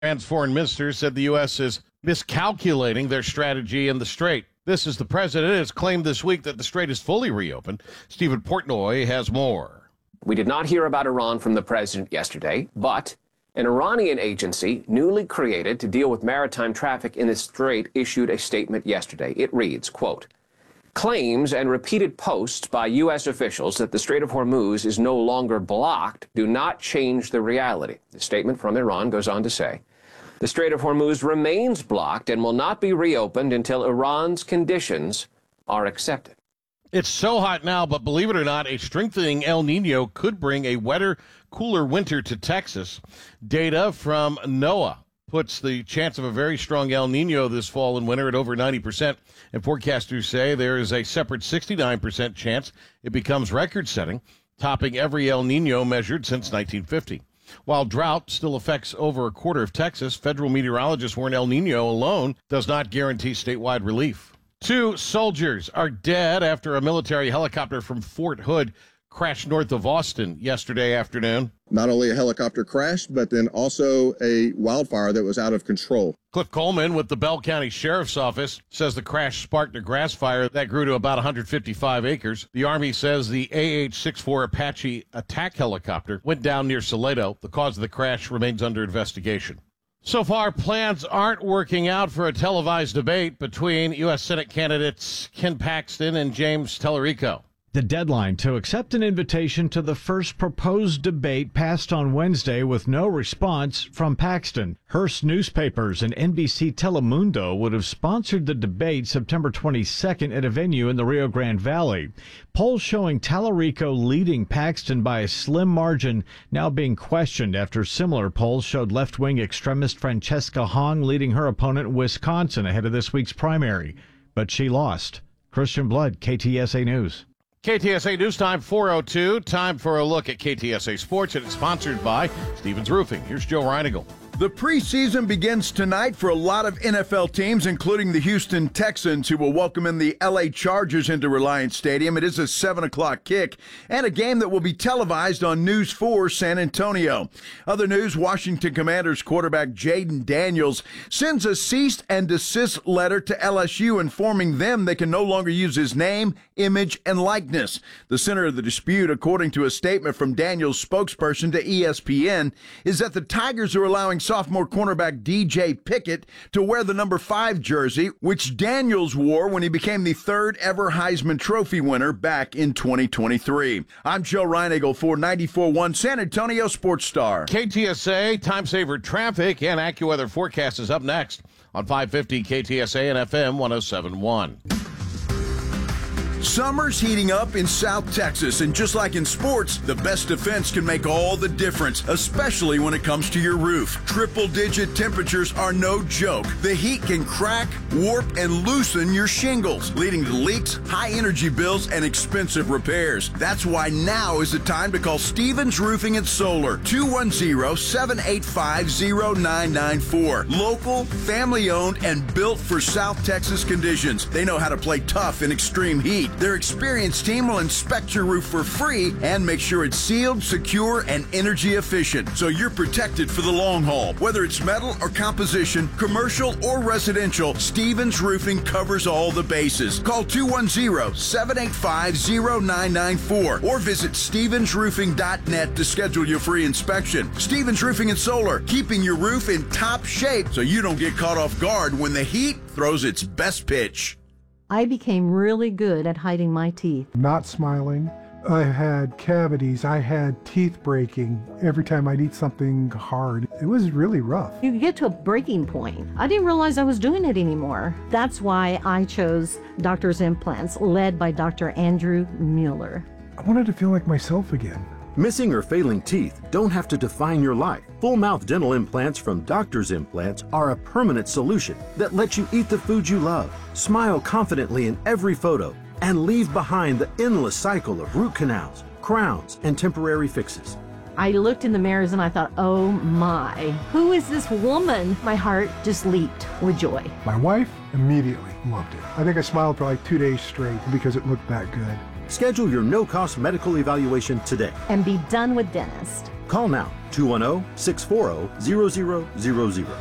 Iran's foreign minister said the U.S. is miscalculating their strategy in the Strait. This is the president has claimed this week that the Strait is fully reopened. Stephen Portnoy has more. We did not hear about Iran from the president yesterday, but an Iranian agency newly created to deal with maritime traffic in the Strait issued a statement yesterday. It reads, quote, claims and repeated posts by U.S. officials that the Strait of Hormuz is no longer blocked do not change the reality. The statement from Iran goes on to say, the Strait of Hormuz remains blocked and will not be reopened until Iran's conditions are accepted. It's so hot now, but believe it or not, a strengthening El Nino could bring a wetter, cooler winter to Texas. Data from NOAA puts the chance of a very strong El Nino this fall and winter at over 90%. And forecasters say there is a separate 69% chance it becomes record-setting, topping every El Nino measured since 1950. While drought still affects over a quarter of Texas, federal meteorologists warn El Nino alone does not guarantee statewide relief. 2 soldiers are dead after a military helicopter from Fort Hood crashed north of Austin yesterday afternoon. Not only a helicopter crash, but then also a wildfire that was out of control. Cliff Coleman with the Bell County Sheriff's Office says the crash sparked a grass fire that grew to about 155 acres. The Army says the AH-64 Apache attack helicopter went down near Salado. The cause of the crash remains under investigation. So far, plans aren't working out for a televised debate between U.S. Senate candidates Ken Paxton and James Tallarico. The deadline to accept an invitation to the first proposed debate passed on Wednesday with no response from Paxton. Hearst Newspapers and NBC Telemundo would have sponsored the debate September 22nd at a venue in the Rio Grande Valley. Polls showing Tallarico leading Paxton by a slim margin now being questioned after similar polls showed left-wing extremist Francesca Hong leading her opponent in Wisconsin ahead of this week's primary. But she lost. Christian Blood, KTSA News. KTSA News Time 4:02. Time for a look at KTSA Sports, and it's sponsored by Stevens Roofing. Here's Joe Reinigal. The preseason begins tonight for a lot of NFL teams, including the Houston Texans, who will welcome in the LA Chargers into Reliance Stadium. It is a 7 o'clock kick and a game that will be televised on News 4 San Antonio. Other news, Washington Commanders quarterback Jaden Daniels sends a cease and desist letter to LSU informing them they can no longer use his name, image, and likeness. The center of the dispute, according to a statement from Daniels' spokesperson to ESPN, is that the Tigers are allowing sophomore cornerback DJ Pickett to wear the number 5 jersey, which Daniels wore when he became the 3rd ever Heisman Trophy winner back in 2023. I'm Joe Reinigal for 94.1 San Antonio Sports Star. KTSA time saver traffic and AccuWeather forecast is up next on 550 KTSA and FM 107.1. Summer's heating up in South Texas, and just like in sports, the best defense can make all the difference, especially when it comes to your roof. Triple-digit temperatures are no joke. The heat can crack, warp, and loosen your shingles, leading to leaks, high energy bills, and expensive repairs. That's why now is the time to call Stevens Roofing and Solar, 210-785-0994. Local, family-owned, and built for South Texas conditions. They know how to play tough in extreme heat. Their experienced team will inspect your roof for free and make sure it's sealed, secure, and energy efficient, so you're protected for the long haul. Whether it's metal or composition, commercial or residential, Stevens Roofing covers all the bases. Call 210-785-0994 or visit stevensroofing.net to schedule your free inspection. Stevens Roofing and Solar, keeping your roof in top shape so you don't get caught off guard when the heat throws its best pitch. I became really good at hiding my teeth. Not smiling. I had cavities. I had teeth breaking every time I'd eat something hard. It was really rough. You get to a breaking point. I didn't realize I was doing it anymore. That's why I chose Doctor's Implants, led by Dr. Andrew Mueller. I wanted to feel like myself again. Missing or failing teeth don't have to define your life. Full mouth dental implants from Doctor's Implants are a permanent solution that lets you eat the food you love, smile confidently in every photo, and leave behind the endless cycle of root canals, crowns, and temporary fixes. I looked in the mirrors and I thought, oh my, who is this woman? My heart just leaped with joy. My wife immediately loved it. I think I smiled for like 2 days straight because it looked that good. Schedule your no-cost medical evaluation today. And be done with dentist. Call now, 210-640-0000.